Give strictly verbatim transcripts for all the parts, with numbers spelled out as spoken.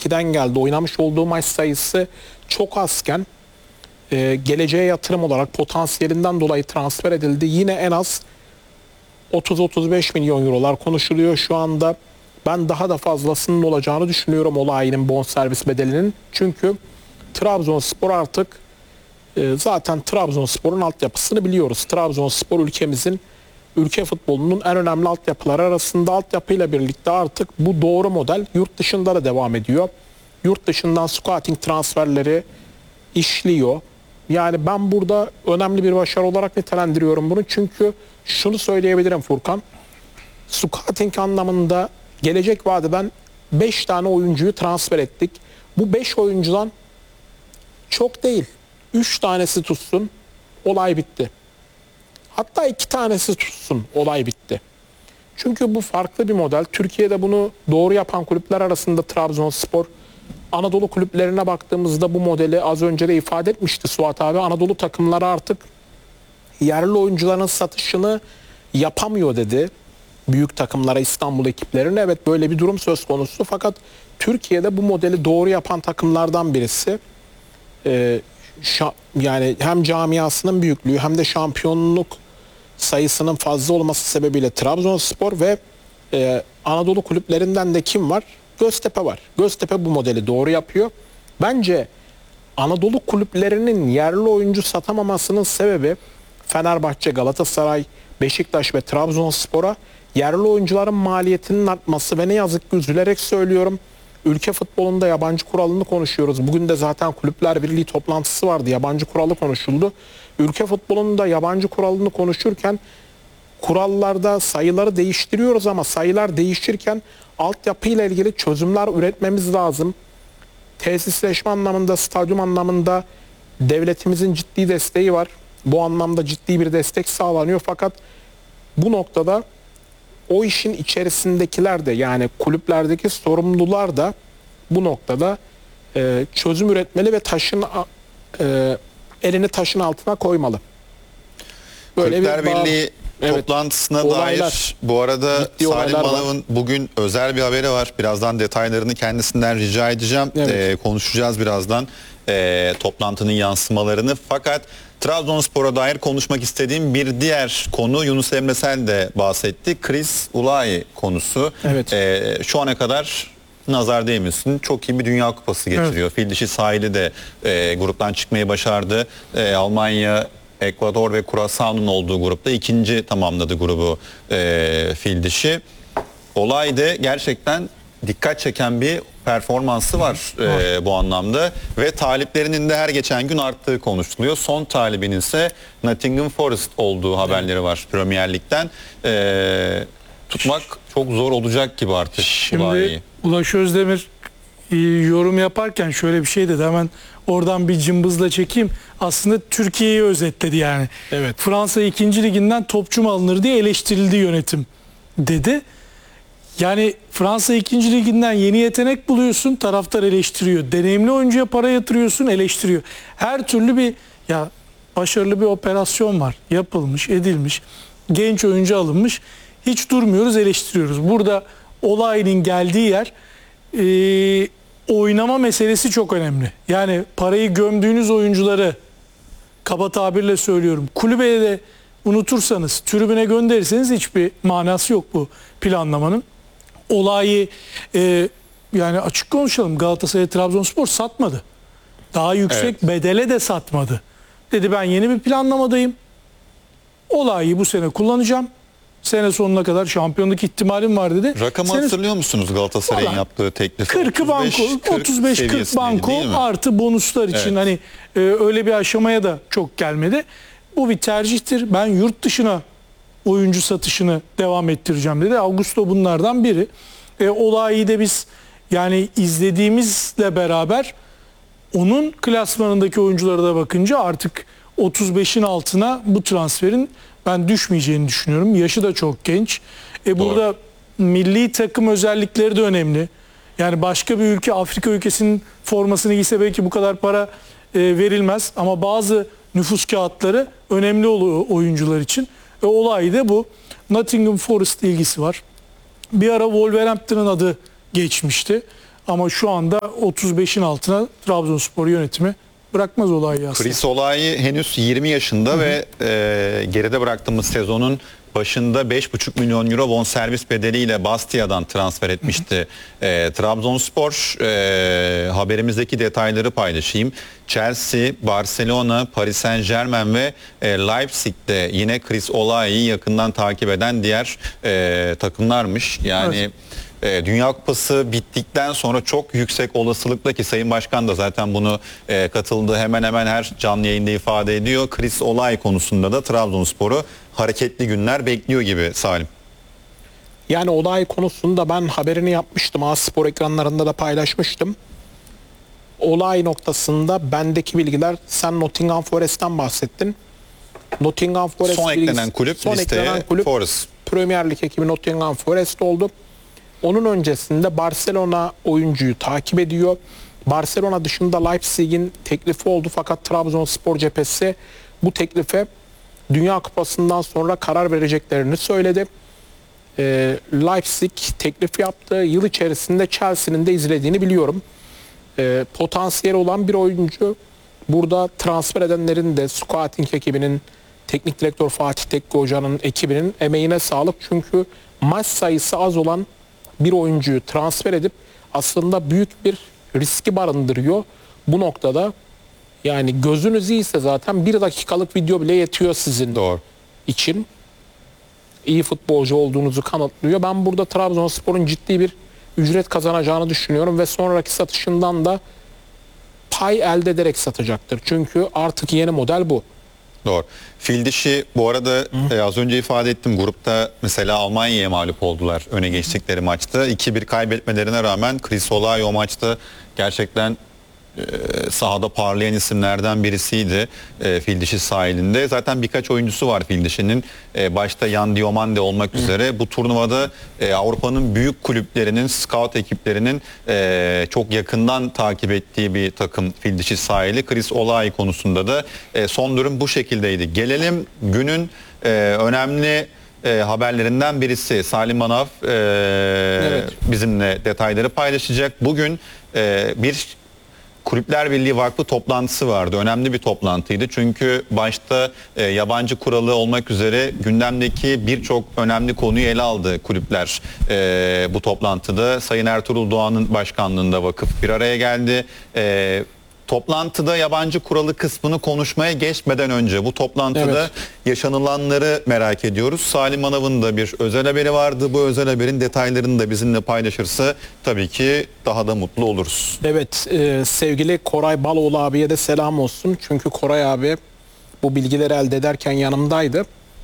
eskiden geldi. Oynamış olduğu maç sayısı çok azken e, geleceğe yatırım olarak potansiyelinden dolayı transfer edildi. Yine en az otuz otuz beş milyon eurolar konuşuluyor şu anda. Ben daha da fazlasının olacağını düşünüyorum Olayi'nin bonservis bedelinin. Çünkü Trabzonspor artık e, zaten Trabzonspor'un altyapısını biliyoruz. Trabzonspor ülkemizin ülke futbolunun en önemli altyapıları arasında. Altyapıyla birlikte artık bu doğru model yurt dışında da devam ediyor. Yurt dışından scouting transferleri işliyor. Yani ben burada önemli bir başarı olarak nitelendiriyorum bunu. Çünkü şunu söyleyebilirim Furkan. Scouting anlamında gelecek vadeden beş tane oyuncuyu transfer ettik. Bu beş oyuncudan çok değil. üç tanesi tutsun, olay bitti. Hatta iki tanesi tutsun, olay bitti. Çünkü bu farklı bir model. Türkiye'de bunu doğru yapan kulüpler arasında Trabzonspor, Anadolu kulüplerine baktığımızda bu modeli az önce de ifade etmişti Suat abi. Anadolu takımları artık yerli oyuncuların satışını yapamıyor dedi. Büyük takımlara, İstanbul ekiplerine. Evet, böyle bir durum söz konusu. Fakat Türkiye'de bu modeli doğru yapan takımlardan birisi. Ee, şa- yani hem camiasının büyüklüğü hem de şampiyonluk sayısının fazla olması sebebiyle Trabzonspor ve e, Anadolu kulüplerinden de kim var? Göztepe var. Göztepe bu modeli doğru yapıyor. Bence Anadolu kulüplerinin yerli oyuncu satamamasının sebebi Fenerbahçe, Galatasaray, Beşiktaş ve Trabzonspor'a yerli oyuncuların maliyetinin artması ve ne yazık ki üzülerek söylüyorum, ülke futbolunda yabancı kuralını konuşuyoruz. Bugün de zaten Kulüpler Birliği toplantısı vardı. Yabancı kuralı konuşuldu. Ülke futbolunda yabancı kuralını konuşurken kurallarda sayıları değiştiriyoruz ama sayılar değişirken altyapıyla ilgili çözümler üretmemiz lazım. Tesisleşme anlamında, stadyum anlamında devletimizin ciddi desteği var. Bu anlamda ciddi bir destek sağlanıyor. Fakat bu noktada o işin içerisindekiler de, yani kulüplerdeki sorumlular da bu noktada e, çözüm üretmeli ve taşın e, elini taşın altına koymalı. Böyle Kulüpler bir Birliği evet, toplantısına olaylar, dair bu arada Salim Manav'ın bugün özel bir haberi var. Birazdan detaylarını kendisinden rica edeceğim. Evet. Ee, konuşacağız birazdan e, toplantının yansımalarını. Fakat Trabzonspor'a dair konuşmak istediğim bir diğer konu, Yunus Emre Sel de bahsetti. Chris Ulayi konusu. Evet. Ee, şu ana kadar nazar değmesin, çok iyi bir Dünya Kupası geçiriyor. Evet. Fil dişi sahili de e, gruptan çıkmayı başardı. E, Almanya, Ekvador ve Curaçao'nun olduğu grupta ikinci tamamladı grubu e, fil dişi. Olay da gerçekten dikkat çeken bir performansı var e, bu anlamda ve taliplerinin de her geçen gün arttığı konuşuluyor. Son talibinin ise Nottingham Forest olduğu haberleri var Premier Lig'den. E, tutmak çok zor olacak gibi artık. Şimdi Ulayi'yi. Ulaş Özdemir e, yorum yaparken şöyle bir şey dedi, hemen oradan bir cımbızla çekeyim. Aslında Türkiye'yi özetledi yani. Evet. Fransa ikinci liginden topçu mu alınır diye eleştirildi yönetim dedi. Yani Fransa ikinci liginden yeni yetenek buluyorsun, taraftar eleştiriyor. Deneyimli oyuncuya para yatırıyorsun, eleştiriyor. Her türlü bir ya başarılı bir operasyon var. Yapılmış, edilmiş. Genç oyuncu alınmış. Hiç durmuyoruz, eleştiriyoruz. Burada olayın geldiği yer e, oynama meselesi çok önemli. Yani parayı gömdüğünüz oyuncuları, kaba tabirle söylüyorum, kulübeye de unutursanız, tribüne gönderirseniz hiçbir manası yok bu planlamanın. Olayı e, yani açık konuşalım, Galatasaray, Trabzonspor satmadı. Daha yüksek evet. bedele de satmadı. Dedi ben yeni bir planlamadayım. Olayı bu sene kullanacağım. Sene sonuna kadar şampiyonluk ihtimalim var dedi. Rakamı sene... hatırlıyor musunuz Galatasaray'ın yaptığı teklif? kırkı banko, otuz beş kırk banko artı bonuslar için evet. hani e, öyle bir aşamaya da çok gelmedi. Bu bir tercihtir. Ben yurt dışına oyuncu satışını devam ettireceğim dedi. Augusto bunlardan biri. E, olayı da biz yani izlediğimizle beraber onun klasmanındaki oyunculara da bakınca artık otuz beşin altına bu transferin ben düşmeyeceğini düşünüyorum. Yaşı da çok genç. E, burada Doğru. milli takım özellikleri de önemli. Yani başka bir ülke, Afrika ülkesinin formasını giyse belki bu kadar para e, verilmez. Ama bazı nüfus kağıtları önemli oluyor oyuncular için. E, olay da bu. Nottingham Forest ilgisi var. Bir ara Wolverhampton'ın adı geçmişti. Ama şu anda otuz beşin altına Trabzonspor yönetimi bırakmaz olayı aslında. Chris Olay henüz yirmi yaşında. Hı hı. Ve e, geride bıraktığımız sezonun başında beş buçuk milyon euro bonservis bedeliyle Bastia'dan transfer etmişti e, Trabzonspor. E, haberimizdeki detayları paylaşayım. Chelsea, Barcelona, Paris Saint-Germain ve e, Leipzig'te yine Chris Olay'ı yakından takip eden diğer e, takımlarmış. Yani evet. E, Dünya Kupası bittikten sonra çok yüksek olasılıkla, ki Sayın Başkan da zaten bunu e, katıldığı hemen hemen her canlı yayında ifade ediyor. Chris Olay konusunda da Trabzonspor'u hareketli günler bekliyor gibi Salim. Yani Olay konusunda ben haberini yapmıştım. A-Spor ekranlarında da paylaşmıştım. Olay noktasında bendeki bilgiler, sen Nottingham Forest'ten bahsettin. Nottingham Forest son eklenen kulüp son listeye eklenen kulüp Forest. Premier Lig ekibi Nottingham Forest oldu. Onun öncesinde Barcelona oyuncuyu takip ediyor. Barcelona dışında Leipzig'in teklifi oldu, fakat Trabzonspor cephesi bu teklife Dünya Kupası'ndan sonra karar vereceklerini söyledi. Ee, Leipzig teklif yaptı. Yıl içerisinde Chelsea'nin de izlediğini biliyorum. Ee, potansiyeli olan bir oyuncu. Burada transfer edenlerin de, scouting ekibinin, teknik direktör Fatih Tekke Hoca'nın ekibinin emeğine sağlık. Çünkü maç sayısı az olan bir oyuncuyu transfer edip aslında büyük bir riski barındırıyor. Bu noktada yani gözünüz iyiyse zaten bir dakikalık video bile yetiyor sizin Doğru. için. İyi futbolcu olduğunuzu kanıtlıyor. Ben burada Trabzonspor'un ciddi bir ücret kazanacağını düşünüyorum ve sonraki satışından da pay elde ederek satacaktır. Çünkü artık yeni model bu. Doğru. Fil dişi bu arada e, az önce ifade ettim, grupta mesela Almanya'ya mağlup oldular öne geçtikleri maçta. iki bir kaybetmelerine rağmen Chris Olay o maçta gerçekten e, sahada parlayan isimlerden birisiydi e, Fil dişi sahilinde. Zaten birkaç oyuncusu var Fil dişinin. E, başta Yan Diomande olmak üzere bu turnuvada e, Avrupa'nın büyük kulüplerinin, scout ekiplerinin e, çok yakından takip ettiği bir takım Fil dişi sahili. Chris Olay konusunda da e, son durum bu şekildeydi. Gelelim günün e, önemli e, haberlerinden birisi. Salim Manav e, evet. bizimle detayları paylaşacak. Bugün e, bir Kulüpler Birliği Vakfı toplantısı vardı. Önemli bir toplantıydı. Çünkü başta e, yabancı kuralı olmak üzere gündemdeki birçok önemli konuyu ele aldı kulüpler. E, bu toplantıda Sayın Ertuğrul Doğan'ın başkanlığında vakıf bir araya geldi. E, Toplantıda yabancı kuralı kısmını konuşmaya geçmeden önce bu toplantıda evet. yaşanılanları merak ediyoruz. Salim Manav'ın da bir özel haberi vardı. Bu özel haberin detaylarını da bizimle paylaşırsa tabii ki daha da mutlu oluruz. Evet, e, sevgili Koray Baloğlu abiye de selam olsun. Çünkü Koray abi bu bilgileri elde ederken yanımdaydı.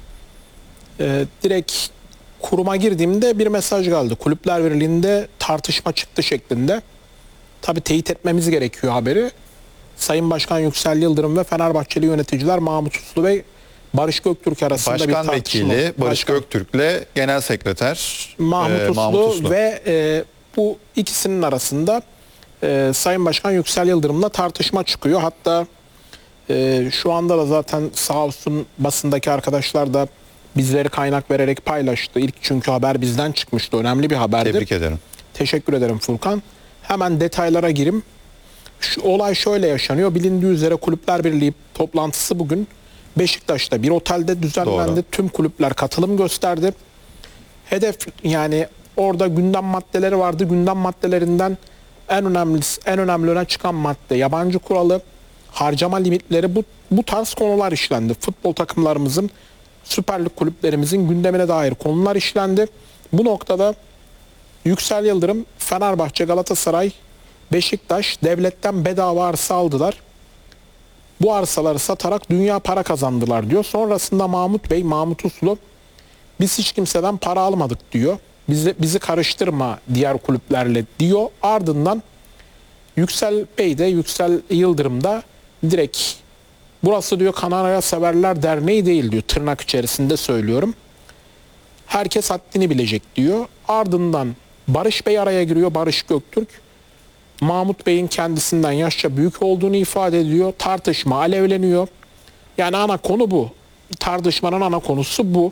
E, direkt kuruma girdiğimde bir mesaj geldi. Kulüpler Birliği'nde tartışma çıktı şeklinde. Tabii teyit etmemiz gerekiyor haberi. Sayın Başkan Yüksel Yıldırım ve Fenerbahçeli yöneticiler Mahmut Uslu ve Barış Göktürk arasında Başkan bir tartışma. Vekili Barış Başkan. Göktürk'le Genel Sekreter Mahmut, e, Uslu, Mahmut Uslu ve e, bu ikisinin arasında e, Sayın Başkan Yüksel Yıldırım'la tartışma çıkıyor. Hatta e, şu anda da zaten sağ olsun basındaki arkadaşlar da bizleri kaynak vererek paylaştı. İlk çünkü haber bizden çıkmıştı. Önemli bir haberdir. Tebrik ederim. Teşekkür ederim Furkan. Hemen detaylara gireyim. Şu olay şöyle yaşanıyor. Bilindiği üzere Kulüpler Birliği toplantısı bugün Beşiktaş'ta bir otelde düzenlendi. Doğru. Tüm kulüpler katılım gösterdi. Hedef, yani orada gündem maddeleri vardı. Gündem maddelerinden en önemli en önemli öne çıkan madde yabancı kuralı, harcama limitleri, bu bu tarz konular işlendi. Futbol takımlarımızın, Süper Lig kulüplerimizin gündemine dair konular işlendi. Bu noktada Yüksel Yıldırım, Fenerbahçe, Galatasaray, Beşiktaş devletten bedava arsa aldılar. Bu arsaları satarak dünya para kazandılar diyor. Sonrasında Mahmut Bey, Mahmut Uslu, biz hiç kimseden para almadık diyor. Bizi, bizi karıştırma diğer kulüplerle diyor. Ardından Yüksel Bey de, Yüksel Yıldırım da direkt burası diyor Kanarya Severler Derneği değil diyor. Tırnak içerisinde söylüyorum. Herkes haddini bilecek diyor. Ardından Barış Bey araya giriyor. Barış Göktürk. Mahmut Bey'in kendisinden yaşça büyük olduğunu ifade ediyor. Tartışma alevleniyor. Yani ana konu bu. Tartışmanın ana konusu bu.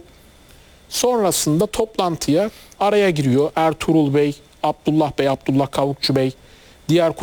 Sonrasında toplantıya araya giriyor Ertuğrul Bey, Abdullah Bey, Abdullah Kavukçu Bey, diğer